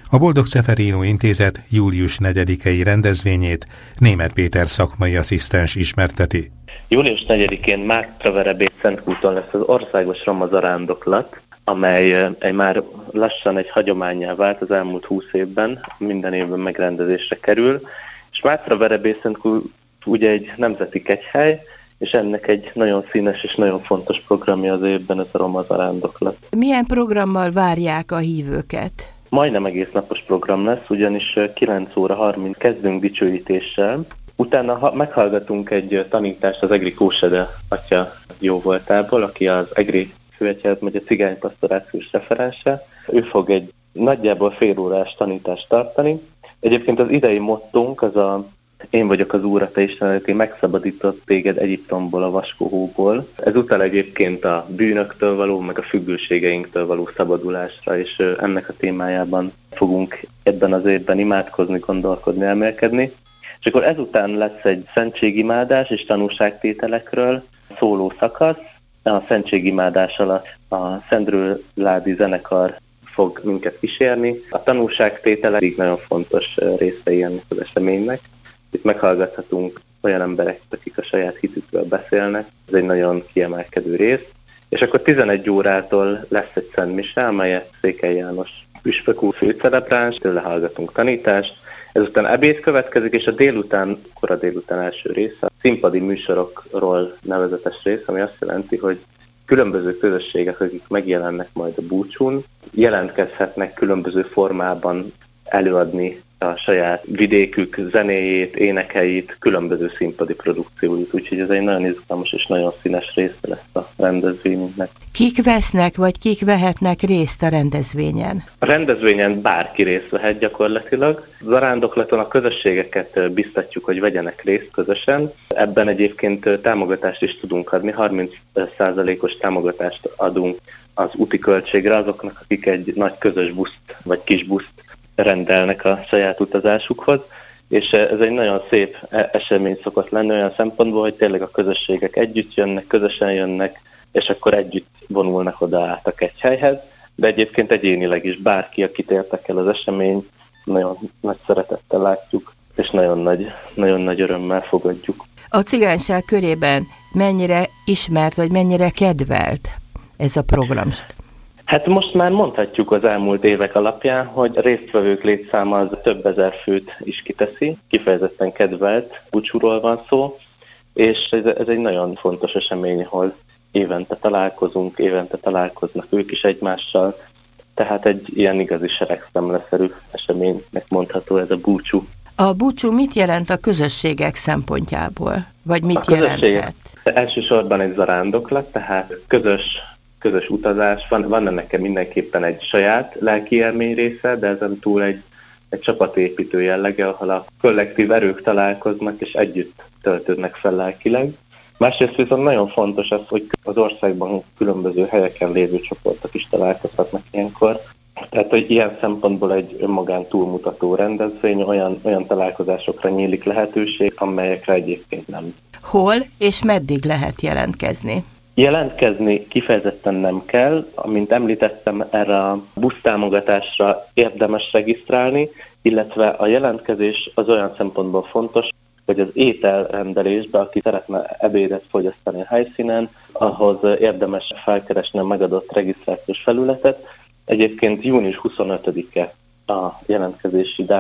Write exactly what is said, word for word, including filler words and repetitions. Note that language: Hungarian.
A Boldog Ceferino Intézet július negyedikei rendezvényét Németh Péter szakmai asszisztens ismerteti. július negyedikén Mátraverebéd-Szentkúton lesz az országos roma zarándoklat, amely egy már lassan egy hagyománnyá vált az elmúlt húsz évben, minden évben megrendezésre kerül, és Mátraverebéd-Szentkút ugye egy nemzeti kegyhely, és ennek egy nagyon színes és nagyon fontos programja az évben ez a roma zarándoklat. Milyen programmal várják a hívőket? Majdnem egész napos program lesz, ugyanis kilenc óra harminc kezdünk dicsőítéssel. Utána meghallgatunk egy tanítást az Egri Kósede atya jóvoltából, aki az Egri főegyház megye cigány pastorációs referense. Ő fog egy nagyjából félórás tanítást tartani. Egyébként az idei mottónk az a Én vagyok az Úr, a te Istenedet, én megszabadított téged Egyiptomból, a vaskóhóból. Ez utal egyébként a bűnöktől való, meg a függőségeinktől való szabadulásra, és ennek a témájában fogunk ebben az évben imádkozni, gondolkodni, elmélkedni. És akkor ezután lesz egy szentségimádás és tanúságtételekről szóló szakasz. A szentségimádás alatt a Szendrőládi zenekar fog minket kísérni. A tanúságtételek így nagyon fontos részei ennek az eseménynek. Itt meghallgathatunk olyan embereket, akik a saját hitükről beszélnek. Ez egy nagyon kiemelkedő rész. És akkor tizenegy órától lesz egy szentmise, amelyet Székely János püspök úr főcelebráns, tőle hallgatunk tanítást. Ezután ebéd következik, és a délután, kora délután első része, a színpadi műsorokról nevezetes rész, ami azt jelenti, hogy különböző közösségek, akik megjelennek majd a búcsún, jelentkezhetnek különböző formában előadni a saját vidékük zenéjét, énekeit, különböző színpadi produkcióit. Úgyhogy ez egy nagyon izgalmas és nagyon színes része lesz a rendezvényünknek. Kik vesznek, vagy kik vehetnek részt a rendezvényen? A rendezvényen bárki részt vehet gyakorlatilag. Zarándoklaton a közösségeket biztatjuk, hogy vegyenek részt közösen. Ebben egyébként támogatást is tudunk adni, harminc százalékos támogatást adunk az úti költségre azoknak, akik egy nagy közös buszt vagy kis buszt rendelnek a saját utazásukhoz, és ez egy nagyon szép esemény szokott lenni olyan szempontból, hogy tényleg a közösségek együtt jönnek, közösen jönnek, és akkor együtt vonulnak oda át a kegyhelyhez, de egyébként egyénileg is bárki, akit érdekel az esemény, nagyon nagy szeretettel látjuk, és nagyon nagy, nagyon nagy örömmel fogadjuk. A cigányság körében mennyire ismert, vagy mennyire kedvelt ez a program? Hát most már mondhatjuk az elmúlt évek alapján, hogy résztvevők létszáma az több ezer főt is kiteszi, kifejezetten kedvelt búcsúról van szó, és ez, ez egy nagyon fontos esemény, ahol évente találkozunk, évente találkoznak ők is egymással, tehát egy ilyen igazi seregszemleszerű eseménynek mondható ez a búcsú. A búcsú mit jelent a közösségek szempontjából? Vagy mit jelenthet? Elsősorban egy zarándoklat, tehát közös közös utazás, van, van nekem mindenképpen egy saját lelki élmény része, de ezen túl egy, egy csapatépítő jellege, ahol a kollektív erők találkoznak, és együtt töltődnek fel lelkileg. Másrészt viszont nagyon fontos az, hogy az országban különböző helyeken lévő csoportok is találkozhatnak ilyenkor. Tehát, hogy ilyen szempontból egy önmagán túlmutató rendezvény, olyan, olyan találkozásokra nyílik lehetőség, amelyekre egyébként nem. Hol és meddig lehet jelentkezni? Jelentkezni kifejezetten nem kell, amint említettem, erre a busztámogatásra érdemes regisztrálni, illetve a jelentkezés az olyan szempontból fontos, hogy az ételrendelésbe, aki szeretne ebédet fogyasztani a helyszínen, ahhoz érdemes felkeresni a megadott regisztrációs felületet. Egyébként június huszonötödike a jelentkezési dátum.